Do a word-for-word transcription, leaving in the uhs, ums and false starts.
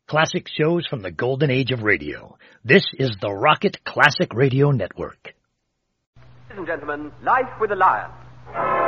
Classic shows from the golden age of radio. This is the Rocket Classic Radio Network. Ladies and gentlemen, Life with a Lion.